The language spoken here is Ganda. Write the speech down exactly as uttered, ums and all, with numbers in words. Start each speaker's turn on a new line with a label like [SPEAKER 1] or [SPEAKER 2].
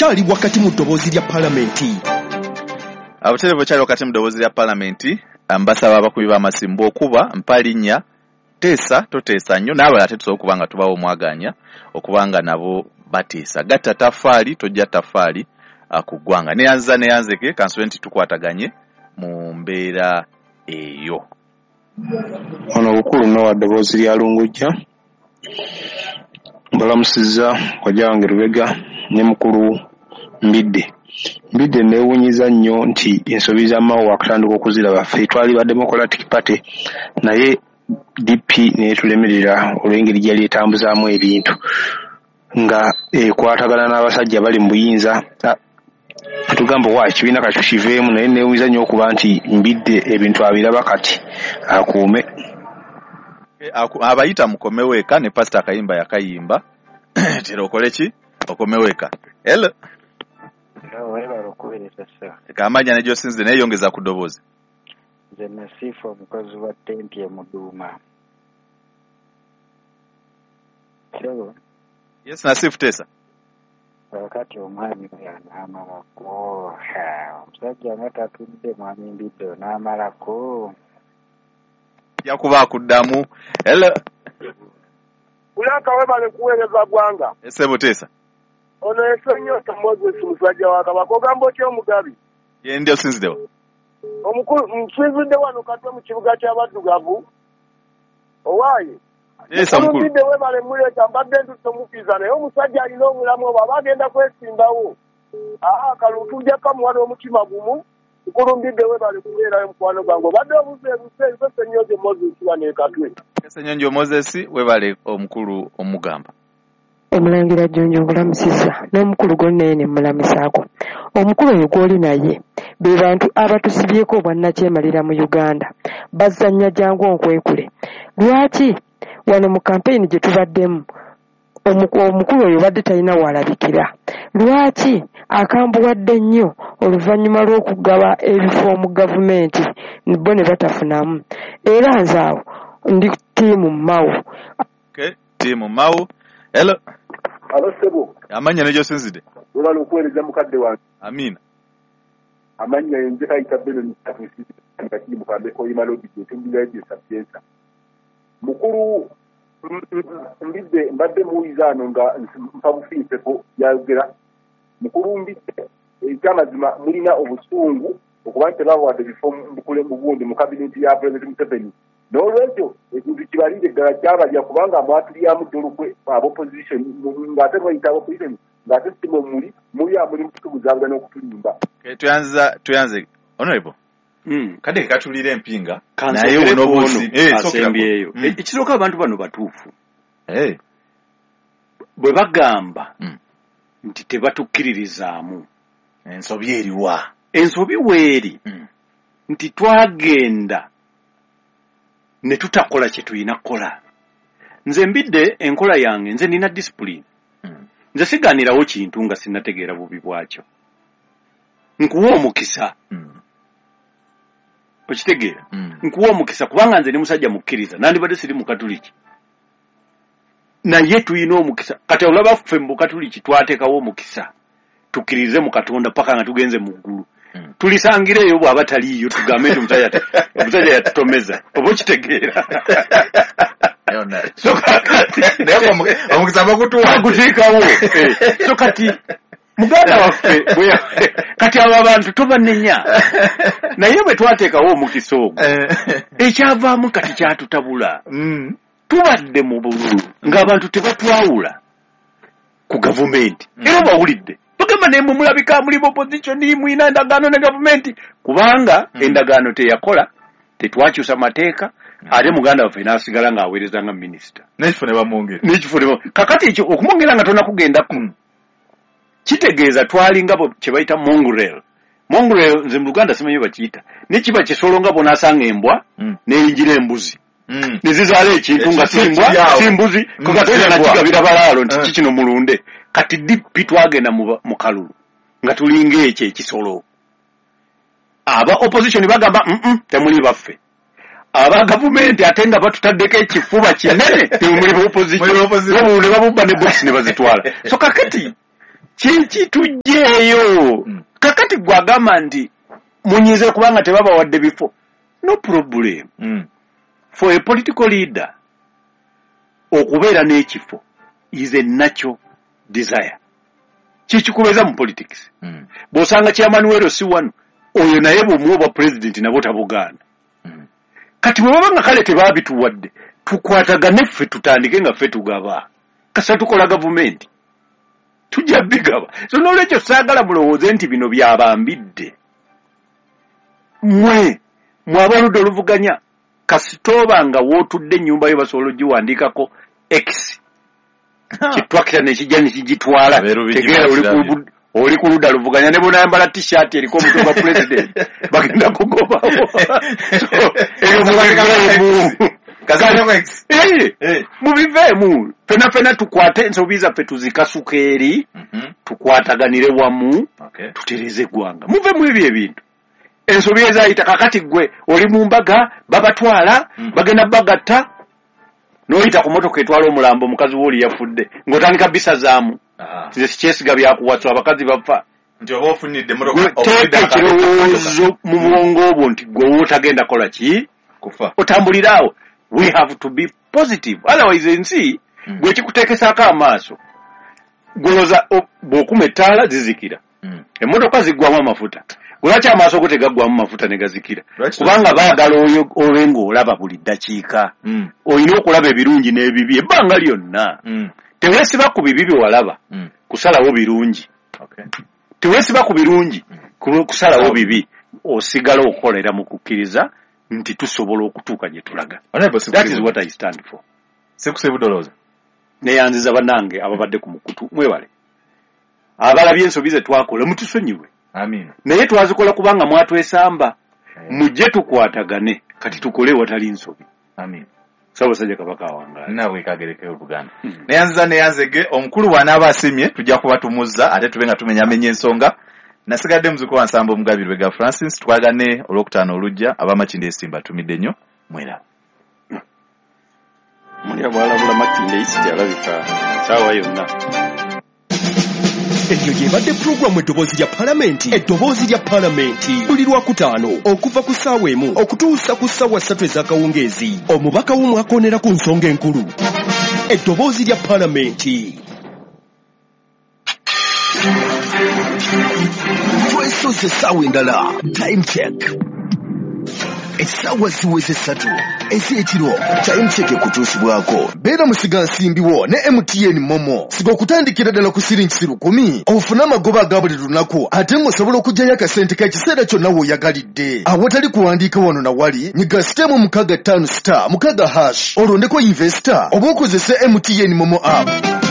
[SPEAKER 1] bukyali wakati mu ddoboozi lya paalamenti.
[SPEAKER 2] Obutebe bukyali wakati mu ddoboozi lya paalamenti, mbasaba abakubi b'amasimbo okuba mpalinnya teesa toteesa nnyo n'abalala tetusobola okuba nga tubawo omwaganya okubanga nabo bateesa. Gatta tafaali tojja tafaali ku ggwanga. Neyanza neyanzeke kansubenti tukwataganye mu mbeera eyo.
[SPEAKER 3] Ono bukulu n'owa ddoboozi lya Lungujja mbalamusizza wajja wange Lubega ne mukulu Mbidde. Mbidde neewunyiza nnyo nti ensobi z'amawo wakatandika okuziraba ffe twali ba Democratic Party naye D P neetulemerera olw'engeri gyali etambuzaamu ebintu nga ekwatagana n'abasajja bali mu buyinza. Tugamba wa ekibiina kati kiveemu naye neewunyiza nnyo okuba nti Mbidde ebintu abiraba kati akuume.
[SPEAKER 2] Abayita mukomeweka ne Pastor Akayimba yakayimba tero okole ki okomeweka. Hello. Kamanya ne Josinze naye yongeza ku ddoboozi.
[SPEAKER 4] Nze Nasifu omukozi wa tenti e Muduuma. Hello.
[SPEAKER 2] Yes, Nasifu Tesa.
[SPEAKER 4] Wakati omwami n'amalako omusajja ngatatudde mwami Mbidde n'amalako
[SPEAKER 2] yakuba akuddamu. Hello.
[SPEAKER 5] Ulaka webale kuweereza ggwanga.
[SPEAKER 2] Esebo Tesa.
[SPEAKER 5] Ono esonnyota Moses musajja wa Kabaka ogamba otya omugabi?
[SPEAKER 2] Ye ndio sinzidewa.
[SPEAKER 5] Omukulu nsinzidde wano katwe mu kibuga ky'abaddugavu. Owaaye.
[SPEAKER 2] Yes, omukulu.
[SPEAKER 5] Mbidde webale muleeta mbadde ntutomukiza naye omusajja alina omulamu oba bagenda kwesimbawo. Aha kalutujja kamuwa n'omutima gumu. Mukulu Mbidde webale kubeerayo mukwano gwange. Obadde obuzeebuse nze Ssennyonjo Moses wano e Katwe.
[SPEAKER 2] Ssennyonjo Moses webale omukulu omugamba.
[SPEAKER 6] Omulangira Jjonjo mbulamusizza n'omukulu gonna ne mmulamisaako. Omukulu oyo gw'oli naye be bantu abatusibyeko obwannakyemalira mu Uganda bazannya jangu onkwekule. Lwaki wano mu kampeyini gye tubaddemu omukulu oyo badde talina walabikira? Lwaki akambuwadde nnyo oluvannyuma lw'okugaba ebifo mu gavumenti bo ne batafunamu? Era nze awo ndi ttiimu Mao.
[SPEAKER 2] Okay, ttiimu Mao. Hello.
[SPEAKER 5] Alo Sebo.
[SPEAKER 2] Amanya ne Josinzide.
[SPEAKER 5] Webale okuweereza mukadde wange.
[SPEAKER 2] Amina.
[SPEAKER 5] Amanya yenze kayita beno nitafusi ngati mukambe ko imalodi tumbira je sapienza. Mukulu Mbidde mbadde muizano nga mpabufiise ko yagera. Mukulu Mbidde ekyamazima mulina obusungu okuba nti bawadde bifo mukule mu bundi mu kabineti ya President Museveni. N'olwekyo ekintu kibalinde ddala kyabalya kubanga mwatulyamu ddolukwe abo opposition ng'ate bayita opposition ng'ate si mwe muli muli amuli mutubuzaabula n'okutulimba.
[SPEAKER 2] Tuyanza tuyanze honorable.
[SPEAKER 7] Mm.
[SPEAKER 2] Kade katulira empinga
[SPEAKER 7] naye onobuzi eh sokembyeyo mm. Ekisooka abantu bano batuufu
[SPEAKER 2] eh
[SPEAKER 7] bwe bagamba
[SPEAKER 2] mm.
[SPEAKER 7] nti tebatukkiririzaamu
[SPEAKER 2] ensobi eriwa
[SPEAKER 7] ensobi weeri
[SPEAKER 2] mm.
[SPEAKER 7] nti twagenda ne tutakola kye tulina kukola. Nze Mbidde enkola yange nze nina discipline
[SPEAKER 2] mm.
[SPEAKER 7] nze sigaanirawo kintu nga sinnategeera bubi bwakyo nkuwa omukisa
[SPEAKER 2] mm.
[SPEAKER 7] Okitegeera
[SPEAKER 2] mm.
[SPEAKER 7] nkuwa omukisa kubanga nze ne musajja mukkiriza nandibadde siri mu Katuliki naye tuyina omukisa kati olaba ffe mu Katuliki twateekawo omukisa tukkirize mu Katonda paka nga tugenze mu ggulu mm. tulisangireyo bw'aba taliiyo tugambe nti omusajja omusajja yatutomeza oba okitegeera so kati
[SPEAKER 2] omukisa bakutuwa
[SPEAKER 7] guteekawo so kati muganda waffe kati abo abantu tobanenya naye bwe twateekawo omukisa ogwo ekyavaamu kati kyatutabula
[SPEAKER 2] mm.
[SPEAKER 7] tubadde mu bululu ng'abantu tebatwawula ku gavumenti mm. era bawulidde tugamba naye mumulabika muli opposition mwina endagaano ne gavumenti kubanga mm. endagaano teyakola tetwakyusa mateeka mm. ate muganda waffe n'asigala ng'aweereza nga minisita
[SPEAKER 2] n'ekifo ne bamwongera
[SPEAKER 7] n'ekifo ne kakati ekyo okumwongera nga tonakugenda mm. kitegeeza twalinga kye bayita mongrel. Mongrel nze mu Luganda simanyi bakiyita ne kiba kisolo nga bonaasanga embwa
[SPEAKER 2] mm.
[SPEAKER 7] n'eyingira embuzi
[SPEAKER 2] mm.
[SPEAKER 7] ne zizaala ekintu nga simbwa simbuzi mm. kugatoza nakigabira balaalo nti kikino mulunde kati dipi twagenda mu kalulu nga tulinga ekyo ekisolo. Aba opposition bagamba mm temuli baffe aba gavumenti ate nga batutaddeko ekifuba kinene temuli opposition ne babubba ne box ne bazitwala. So kakati kiki tujjeeyo
[SPEAKER 2] Mm.
[SPEAKER 7] kakati gwagamba nti munyize kubanga tebabawadde bifo no problem
[SPEAKER 2] Mm.
[SPEAKER 7] for a political leader okubeera n'ekifo is a natural desire kikikubeeza mu politics
[SPEAKER 2] Mm.
[SPEAKER 7] bw'osanga chairman wero si wano oyo naye bw'omuwa obwa president nabo tabugaana
[SPEAKER 2] Mm.
[SPEAKER 7] kati bwe baba nga kale tebaabituwadde tukwatagane ffe tutandike nga ffe tugaba kasa tukola gavumenti tujja bigaba so n'olwekyo saagala mulowooze nti bino byabambidde mwe mwabaludde oluvuganya kasitooba nga wootudde ennyumba yo basobola ogiwandiikako x kitwakita nekijja nekigitwala tegeera oli ku- oli ku ludda luvuganya ne bonayambala t-shirt eriko omutwe gwa president bagenda kugobawo So, eyo mubiveemu
[SPEAKER 2] Kazanyako X.
[SPEAKER 7] Eh,
[SPEAKER 2] Eh.
[SPEAKER 7] mubiveemu fena fena tukwate ensobi zaffe tuzikasuka eri
[SPEAKER 2] Mhm.
[SPEAKER 7] tukwataganire wamu
[SPEAKER 2] Okay.
[SPEAKER 7] tutereze eggwanga muve mu ebyo ebintu ensobi ezayita kakati gwe oli mu mbaga babatwala
[SPEAKER 2] Mm.
[SPEAKER 7] bagenda bagatta n'oyita ku motoka etwala omulambo omukazi wooli yafudde ng'otandika bisazaamu
[SPEAKER 2] Aha.
[SPEAKER 7] nze sikyesiga byakuwatsa abakazi bafa
[SPEAKER 2] Nti oba ofunidde
[SPEAKER 7] Gwe
[SPEAKER 2] motoka
[SPEAKER 7] teeka ekirowoozo mu bwongo bwo nti gwe wootagenda kola ki
[SPEAKER 2] kufa.
[SPEAKER 7] otambuliraawo we have to be positive otherwise ensi
[SPEAKER 2] Mm.
[SPEAKER 7] gwe kikuteekesaako amaaso goloza bw'okuma ettaala zizikira
[SPEAKER 2] Mm.
[SPEAKER 7] emmotoka ziggwamu amafuta lwaki amaaso go tegaggwamu mafuta ne gazikira
[SPEAKER 2] Lwaki
[SPEAKER 7] kubanga baagala oyo obe ng'olaba buli ddakiika
[SPEAKER 2] Mm.
[SPEAKER 7] olina okulaba ebirungi n'ebibi ebbanga lyonna
[SPEAKER 2] Mm.
[SPEAKER 7] teweesiba ku bibi bye walaba
[SPEAKER 2] Mm.
[SPEAKER 7] kusalawo birungi
[SPEAKER 2] Okay.
[SPEAKER 7] teweesiba ku birungi ku- kusalawo bibi osigala okukolera mu kukkiriza nti tusobola okutuuka gye tulaga
[SPEAKER 2] Honorable
[SPEAKER 7] that is
[SPEAKER 2] Sekusibu.
[SPEAKER 7] what I stand for
[SPEAKER 2] Sekusibu Dolooza.
[SPEAKER 7] neyanziza bannange ababadde ku mukutu mwebale abalabye ensobi ze twakola mutusonyiwe
[SPEAKER 2] Amin.
[SPEAKER 7] naye twazikola kubanga mwatwesamba
[SPEAKER 2] Eh.
[SPEAKER 7] mujje tukwatagane kati tukole watali nsobi
[SPEAKER 2] Amin.
[SPEAKER 7] Ssaabasajja kabaka wangaala
[SPEAKER 2] Nawe kagereke Oluganda.
[SPEAKER 7] Hmm.
[SPEAKER 2] Neyanziza neyanzege omukulu wanaaba asimye tujja kuba tumuzza ate tube nga tumenyamenya ensonga. Nasigadde muzuko wa Nsambo Mugabirwe ga Francis twagane olwokutaano olujja abamakinde esimba tumidde nnyo mwera.
[SPEAKER 7] muli abwalabula makinde isiti alabika saawa yonna
[SPEAKER 1] eyo yebadde pulogulamu eddoboozi lya palamenti eddoboozi lya palamenti buli lwakutaano okuva ku ssaawa emu okutuusa ku ssaawa ssatu ez'akawungeezi omubaka w'omwakoonera ku nsonga enkulu eddoboozi lya palamenti
[SPEAKER 8] twesoze essaawa endala time check essaawa ziweze ssatu ez'ekiro time check ekutuusibwako beera musiga nsimbiwo ne M T N momo siga okutandikira ddala ku siringi lukumi ofune amagoba aga buli lunaku ate ng'osobola okugyayo akasente k'ekiseera kyonna w'oyagalidde awatali kuwandiika wano na wali nyiga sitemu mukaaga ttaano star mukaaga hash olondeko investor oba okozese M T N momo app